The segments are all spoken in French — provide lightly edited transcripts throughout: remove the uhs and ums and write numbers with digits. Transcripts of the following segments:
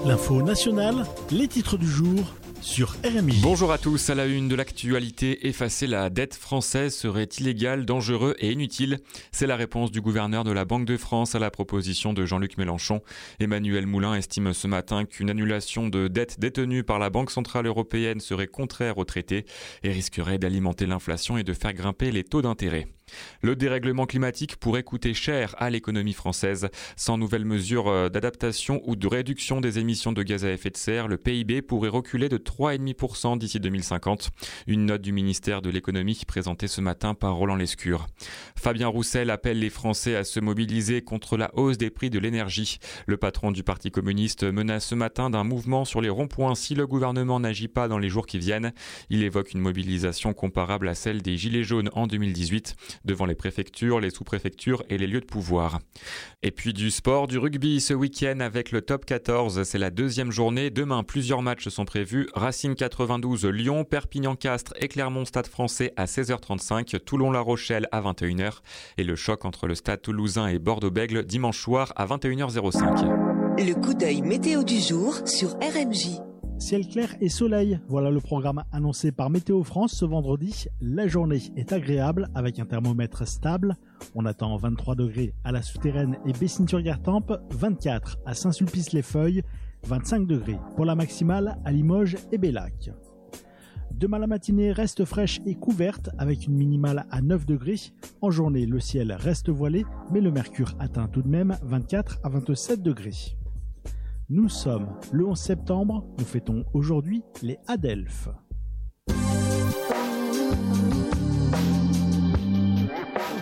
L'info nationale, les titres du jour sur RMI. Bonjour à tous, à la une de l'actualité, effacer la dette française serait illégal, dangereux et inutile. C'est la réponse du gouverneur de la Banque de France à la proposition de Jean-Luc Mélenchon. Emmanuel Moulin estime ce matin qu'une annulation de dette détenue par la Banque Centrale Européenne serait contraire au traité et risquerait d'alimenter l'inflation et de faire grimper les taux d'intérêt. Le dérèglement climatique pourrait coûter cher à l'économie française. Sans nouvelles mesures d'adaptation ou de réduction des émissions de gaz à effet de serre, le PIB pourrait reculer de 3,5% d'ici 2050. Une note du ministère de l'économie présentée ce matin par Roland Lescure. Fabien Roussel appelle les Français à se mobiliser contre la hausse des prix de l'énergie. Le patron du Parti communiste menace ce matin d'un mouvement sur les ronds-points si le gouvernement n'agit pas dans les jours qui viennent. Il évoque une mobilisation comparable à celle des Gilets jaunes en 2018. Devant les préfectures, les sous-préfectures et les lieux de pouvoir. Et puis du sport, du rugby ce week-end avec le top 14. C'est la deuxième journée. Demain, plusieurs matchs sont prévus. Racing 92, Lyon, Perpignan-Castres et Clermont-Stade français à 16h35, Toulon-La Rochelle à 21h et le choc entre le Stade toulousain et Bordeaux-Bègles dimanche soir à 21h05. Le coup d'œil météo du jour sur RMJ. Ciel clair et soleil, voilà le programme annoncé par Météo France ce vendredi. La journée est agréable avec un thermomètre stable. On attend 23 degrés à la Souterraine et Bessines-sur-Gartempe, 24 à Saint-Sulpice-les-Feuilles, 25 degrés pour la maximale à Limoges et Bellac. Demain la matinée reste fraîche et couverte avec une minimale à 9 degrés. En journée, le ciel reste voilé, mais le mercure atteint tout de même 24 à 27 degrés. Nous sommes le 11 septembre, nous fêtons aujourd'hui les Adelphes.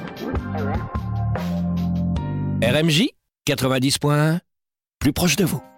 RMJ 90.1, plus proche de vous.